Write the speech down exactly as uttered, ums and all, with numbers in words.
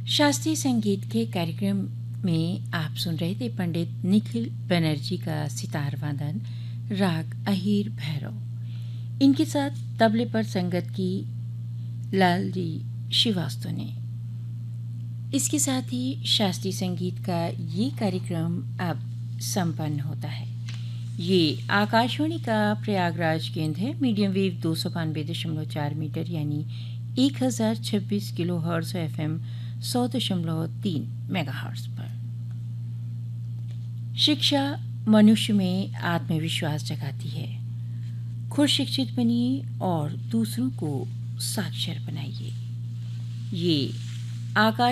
शास्त्रीय संगीत के कार्यक्रम में आप सुन रहे थे पंडित निखिल बनर्जी का सितार वादन राग अहीर भैरव। इनके साथ तबले पर संगत की लालजी श्रीवास्तव ने। इसके साथ ही शास्त्रीय संगीत का ये कार्यक्रम अब संपन्न होता है। ये आकाशवाणी का प्रयागराज केंद्र है। मीडियम वेव दो सौ बानवे दशमलव चार मीटर यानी एक हजार छब्बीस किलो हर्ट्ज एफ एम सौ दशमलव तीन मेगा हर्ट्ज पर। शिक्षा मनुष्य में आत्मविश्वास जगाती है। खुद शिक्षित बनिए और दूसरों को साक्षर बनाइए। ये आकाश